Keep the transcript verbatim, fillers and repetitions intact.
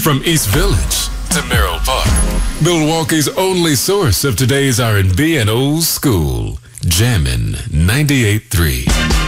From East Village to Merrill Park, Milwaukee's only source of today's R and B and old school. Jammin' ninety-eight point three.